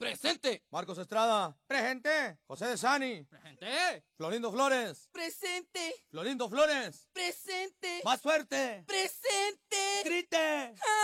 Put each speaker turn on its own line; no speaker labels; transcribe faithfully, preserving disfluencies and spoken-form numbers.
Presente.
Marcos Estrada.
Presente.
José de Sani.
Presente.
Florindo Flores.
Presente.
Florindo Flores.
Presente.
Más fuerte.
Presente.
Grite.
¡Ah!